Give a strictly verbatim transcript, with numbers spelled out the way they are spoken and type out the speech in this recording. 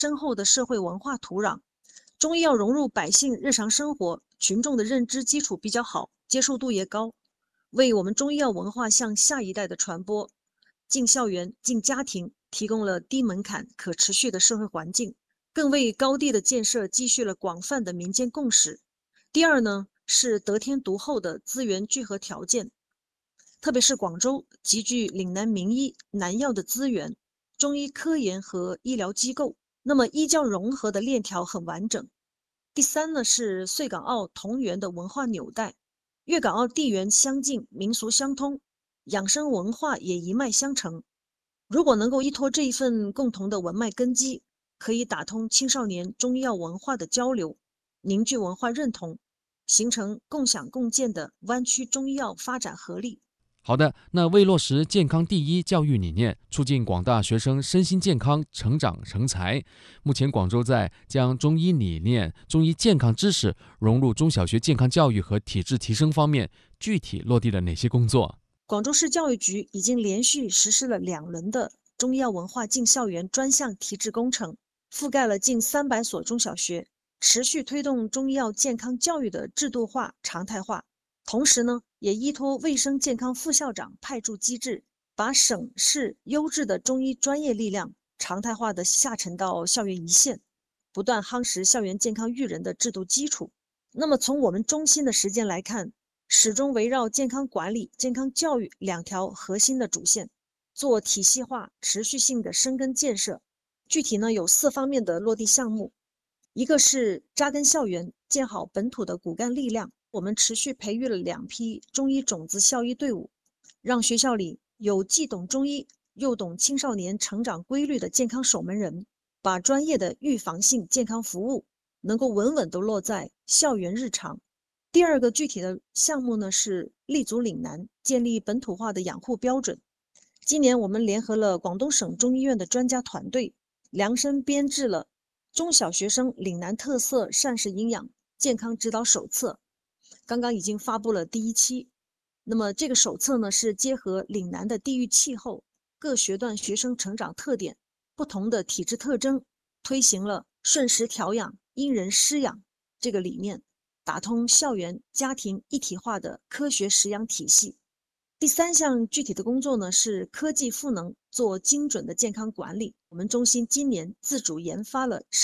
深厚的社会文化土壤。中医药融入百姓日常生活，群众的认知基础比较好，接受度也高，为我们中医药文化向下一代的传播、进校园、进家庭提供了低门槛、可持续的社会环境，更为高地的建设积蓄了广泛的民间共识。第二呢，是得天独厚的资源聚合条件，特别是广州集聚岭南名医、南药的资源，中医科研和医疗机构，那么医教融合的链条很完整。第三呢，是穗港澳同源的文化纽带，粤港澳地缘相近，民俗相通，养生文化也一脉相承。如果能够依托这一份共同的文脉根基，可以打通青少年中医药文化的交流，凝聚文化认同，形成共享共建的湾区中医药发展合力。 好的，那为落实健康第一教育理念，促进广大学生身心健康、成长成才，目前广州在将中医理念、中医健康知识融入中小学健康教育和体质提升方面，具体落地了哪些工作？ 广州市教育局已经连续实施了两轮的中医药文化进校园专项提质工程，覆盖了近三百所中小学，持续推动中医药健康教育的制度化、常态化。同时呢，也依托卫生健康副校长派驻机制，把省市优质的中医专业力量常态化的下沉到校园一线，不断夯实校园健康育人的制度基础。那么从我们中心的实践来看，始终围绕健康管理、健康教育两条核心的主线，做体系化、持续性的深耕建设。具体呢有四方面的落地项目，一个是扎根校园，建好本土的骨干力量。我们持续培育了两批中医种子校医队伍，让学校里有既懂中医又懂青少年成长规律的健康守门人，把专业的预防性健康服务能够稳稳地落在校园日常。第二个具体的项目呢，是立足岭南，建立本土化的养护标准。今年我们联合了广东省中医院的专家团队，量身编制了中小学生岭南特色膳食营养健康指导手册，刚刚已经发布了第一期。那么这个手册呢，是结合岭南的地域气候、各学段学生成长特点、不同的体质特征，推行了顺时调养、因人施养这个理念，打通校园、家庭一体化的科学食养体系。第三项具体的工作呢，是科技赋能，做精准的健康管理。我们中心今年自主研发了